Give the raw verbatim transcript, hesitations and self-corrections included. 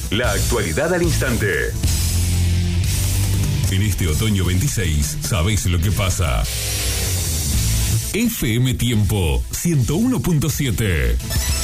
La actualidad al instante. En este otoño veintiséis, ¿sabés lo que pasa? F M Tiempo ciento uno punto siete.